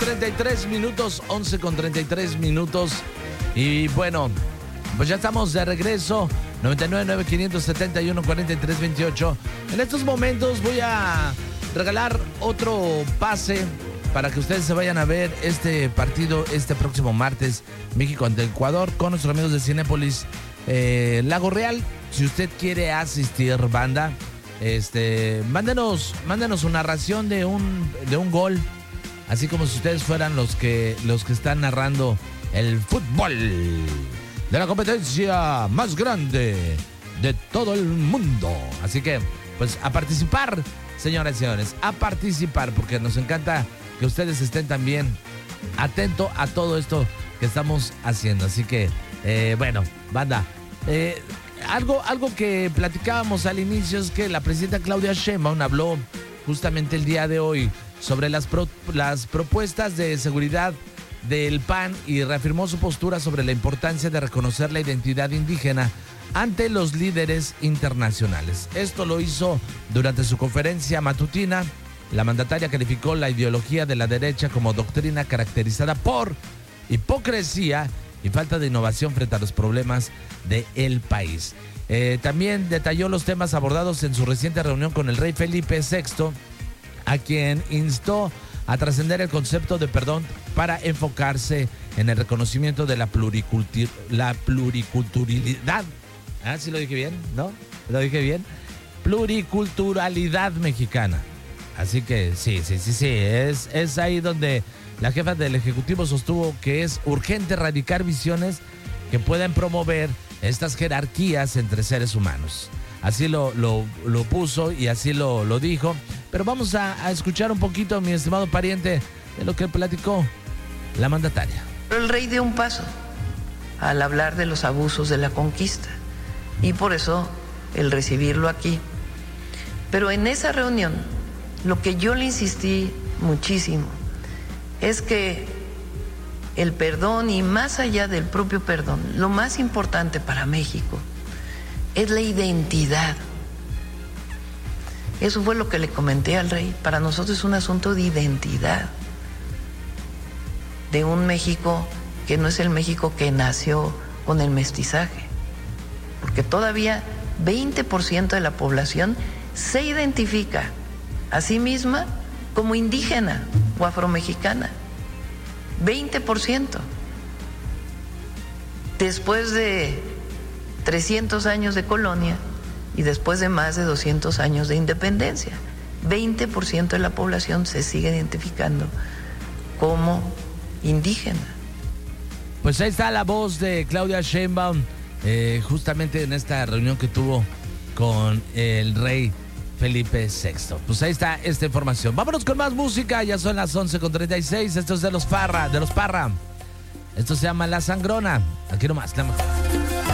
33 minutos, 11 con 33 minutos. Y bueno, pues ya estamos de regreso. 99-571-4328. En estos momentos voy a regalar otro pase para que ustedes se vayan a ver este partido este próximo martes, México ante Ecuador, con nuestros amigos de Cinépolis Lago Real. Si usted quiere asistir, banda, mándenos su narración de un gol, así como si ustedes fueran los que están narrando el fútbol de la competencia más grande de todo el mundo. Así que, pues, a participar, señoras y señores, a participar, porque nos encanta que ustedes estén también atentos a todo esto que estamos haciendo. Así que, bueno, banda, algo que platicábamos al inicio es que la presidenta Claudia Sheinbaum habló justamente el día de hoy sobre las propuestas de seguridad del PAN y reafirmó su postura sobre la importancia de reconocer la identidad indígena ante los líderes internacionales. Esto lo hizo durante su conferencia matutina. La mandataria calificó la ideología de la derecha como doctrina caracterizada por hipocresía y falta de innovación frente a los problemas del país. También detalló los temas abordados en su reciente reunión con el rey Felipe VI, a quien instó a trascender el concepto de perdón para enfocarse en el reconocimiento de la pluriculturalidad. Ah, ¿sí lo dije bien? ¿No? ¿Lo dije bien? Pluriculturalidad mexicana. Así que sí. Es ahí donde la jefa del Ejecutivo sostuvo que es urgente erradicar visiones que puedan promover estas jerarquías entre seres humanos. Así lo puso y así lo dijo. Pero vamos a escuchar un poquito, mi estimado pariente, de lo que platicó la mandataria. El rey dio un paso al hablar de los abusos de la conquista y por eso el recibirlo aquí. Pero en esa reunión, lo que yo le insistí muchísimo es que el perdón, y más allá del propio perdón, lo más importante para México es la identidad. Eso fue lo que le comenté al rey. Para nosotros es un asunto de identidad, de un México que no es el México que nació con el mestizaje, porque todavía 20% de la población se identifica a sí misma como indígena o afromexicana. 20%. Después de 300 años de colonia y después de más de 200 años de independencia, 20% de la población se sigue identificando como indígena. Pues ahí está la voz de Claudia Sheinbaum, justamente en esta reunión que tuvo con el rey Felipe VI. Pues ahí está esta información. Vámonos con más música, ya son las 11:36. Esto es de los Parra. Esto se llama La Sangrona. Aquí nomás, la mejor.